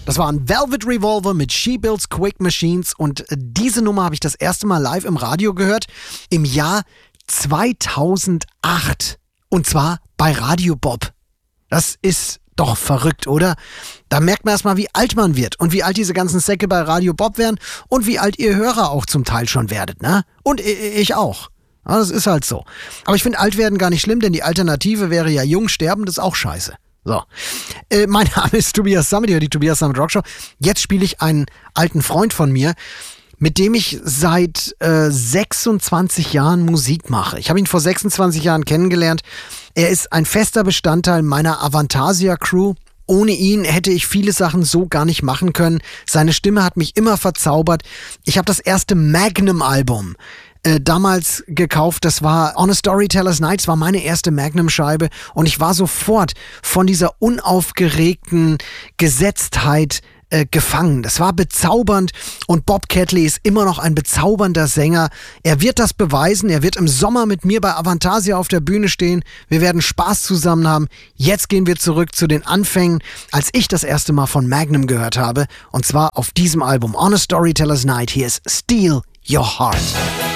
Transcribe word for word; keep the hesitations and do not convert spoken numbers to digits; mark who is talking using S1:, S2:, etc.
S1: Das war ein Velvet Revolver mit She Builds Quick Machines und diese Nummer habe ich das erste Mal live im Radio gehört im Jahr zweitausendacht und zwar bei Radio Bob. Das ist doch verrückt, oder? Da merkt man erstmal, wie alt man wird und wie alt diese ganzen Säcke bei Radio Bob werden und wie alt ihr Hörer auch zum Teil schon werdet, ne? Und ich auch. Ja, das ist halt so. Aber ich finde alt werden gar nicht schlimm, denn die Alternative wäre ja jung sterben, das ist auch scheiße. So. Äh, mein Name ist Tobias Sammet, die Tobias Sammet Rockshow. Jetzt spiele ich einen alten Freund von mir, mit dem ich seit äh, sechsundzwanzig Jahren Musik mache. Ich habe ihn vor sechsundzwanzig Jahren kennengelernt. Er ist ein fester Bestandteil meiner Avantasia-Crew. Ohne ihn hätte ich viele Sachen so gar nicht machen können. Seine Stimme hat mich immer verzaubert. Ich habe das erste Magnum-Album äh, damals gekauft. Das war On a Storyteller's Night. Das war meine erste Magnum-Scheibe. Und ich war sofort von dieser unaufgeregten Gesetztheit Äh, gefangen. Das war bezaubernd und Bob Catley ist immer noch ein bezaubernder Sänger. Er wird das beweisen. Er wird im Sommer mit mir bei Avantasia auf der Bühne stehen. Wir werden Spaß zusammen haben. Jetzt gehen wir zurück zu den Anfängen, als ich das erste Mal von Magnum gehört habe. Und zwar auf diesem Album On a Storyteller's Night. Hier ist Steal Your Heart.